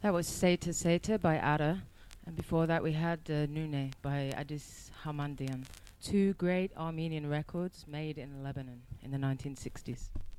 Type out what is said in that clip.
That was Seta Seta by Ada, and before that we had Nune by Addis Hamandian. Two great Armenian records made in Lebanon in the 1960s.